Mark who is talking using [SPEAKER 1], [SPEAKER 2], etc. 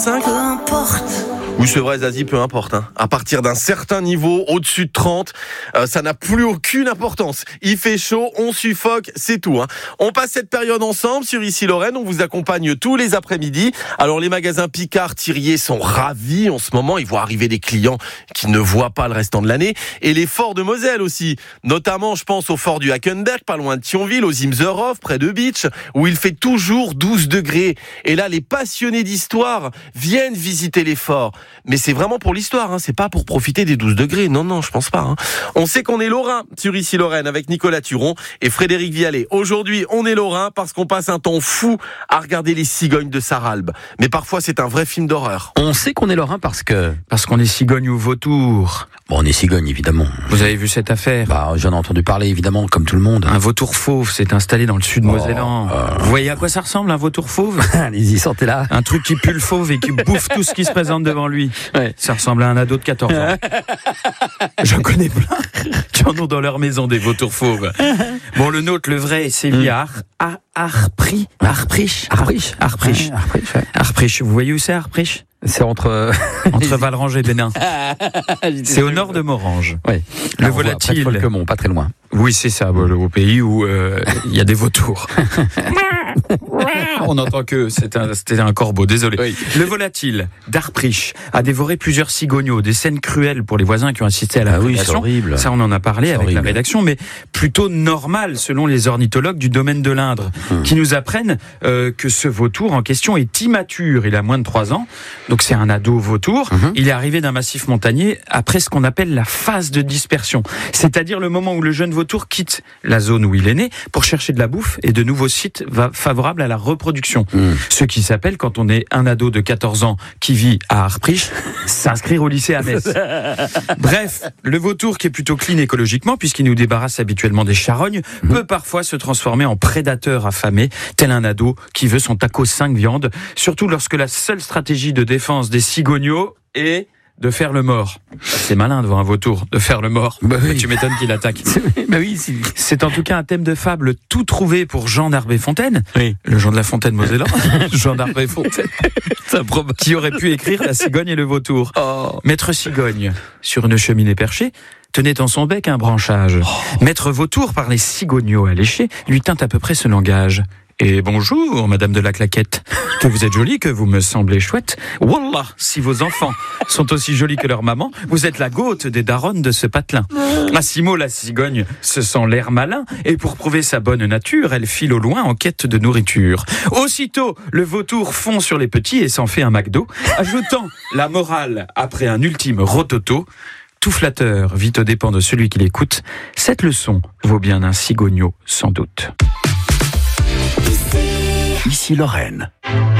[SPEAKER 1] 5.
[SPEAKER 2] Peu importe.
[SPEAKER 1] Oui, c'est vrai, Zazie, peu importe. À partir d'un certain niveau, au-dessus de 30, ça n'a plus aucune importance. Il fait chaud, on suffoque, c'est tout. On passe cette période ensemble sur Ici Lorraine. On vous accompagne tous les après-midi. Alors, les magasins Picard, Thirier sont ravis en ce moment. Ils voient arriver des clients qui ne voient pas le restant de l'année. Et les forts de Moselle aussi. Notamment, je pense au fort du Hackenberg, pas loin de Thionville, au Zimzerhof, près de Beach, où il fait toujours 12 degrés. Et là, les passionnés d'histoire viennent visiter les forts. Mais c'est vraiment pour l'histoire, c'est pas pour profiter des 12 degrés. Non, je pense pas. On sait qu'on est Lorrain sur Ici Lorraine avec Nicolas Turon et Frédéric Vialet. Aujourd'hui, on est Lorrain parce qu'on passe un temps fou à regarder les cigognes de Sarralbe. Mais parfois, c'est un vrai film d'horreur.
[SPEAKER 3] On sait qu'on est Lorrain parce qu'on
[SPEAKER 4] est cigogne ou vautour.
[SPEAKER 3] Bon, on est cigogne, évidemment.
[SPEAKER 4] Vous avez vu cette affaire?
[SPEAKER 3] J'en ai entendu parler, évidemment, comme tout le monde.
[SPEAKER 4] Un vautour fauve s'est installé dans le sud mosellan. Vous voyez à quoi ça ressemble, un vautour fauve?
[SPEAKER 3] Allez-y, sortez-là.
[SPEAKER 4] Un truc qui pue le fauve et qui bouffe tout ce qui se présente devant lui.
[SPEAKER 3] Ouais.
[SPEAKER 4] Ça ressemble à un ado de 14 ans. J'en connais plein qui en ont dans leur maison des vautours fauves. Bon, le nôtre, le vrai, c'est via Arprich. Vous voyez où c'est, Arprich?
[SPEAKER 3] C'est entre
[SPEAKER 4] Valrange et Bénin. C'est au nord de Morange.
[SPEAKER 3] Oui.
[SPEAKER 4] Le volatile.
[SPEAKER 3] Pas très loin.
[SPEAKER 4] Oui, c'est ça, au pays où il y a des vautours. On entend que c'était un corbeau, désolé.
[SPEAKER 3] Oui.
[SPEAKER 4] Le volatile d'Arprich a dévoré plusieurs cigogneaux, des scènes cruelles pour les voisins qui ont assisté à la prédation.
[SPEAKER 3] C'est horrible.
[SPEAKER 4] Ça, on en a parlé avec la rédaction, mais plutôt normal selon les ornithologues du domaine de l'Indre, qui nous apprennent que ce vautour en question est immature. Il a moins de 3 ans, donc c'est un ado vautour. Il est arrivé d'un massif montagneux après ce qu'on appelle la phase de dispersion, c'est-à-dire le moment où le jeune vautour quitte la zone où il est né pour chercher de la bouffe et de nouveaux sites favorables à la reproduction. Ce qui s'appelle, quand on est un ado de 14 ans qui vit à Arprich, s'inscrire au lycée à Metz. Bref, le vautour, qui est plutôt clean écologiquement puisqu'il nous débarrasse habituellement des charognes, peut parfois se transformer en prédateur affamé, tel un ado qui veut son taco 5 viandes, surtout lorsque la seule stratégie de défense des cigogneaux est de faire le mort. C'est malin de voir un vautour, de faire le mort.
[SPEAKER 3] Oui.
[SPEAKER 4] Tu m'étonnes qu'il attaque.
[SPEAKER 3] Oui,
[SPEAKER 4] c'est en tout cas un thème de fable tout trouvé pour Jean d'Arbé-Fontaine,
[SPEAKER 3] oui.
[SPEAKER 4] Le Jean de la Fontaine mosellan, Jean d'Arbé-Fontaine, qui aurait pu écrire La cigogne et le vautour. Maître cigogne, sur une cheminée perchée, tenait dans son bec un branchage. Maître vautour, par les cigogneaux alléchés, lui tint à peu près ce langage. Et bonjour, madame de la claquette. Que vous êtes jolie, que vous me semblez chouette. Wallah, si vos enfants sont aussi jolis que leur maman, vous êtes la goutte des daronnes de ce patelin. À six mots, la cigogne se sent l'air malin, et pour prouver sa bonne nature, elle file au loin en quête de nourriture. Aussitôt, le vautour fond sur les petits et s'en fait un McDo, ajoutant la morale après un ultime rototo. Tout flatteur vit aux dépens de celui qui l'écoute. Cette leçon vaut bien un cigogneau, sans doute.
[SPEAKER 5] Ici Lorraine.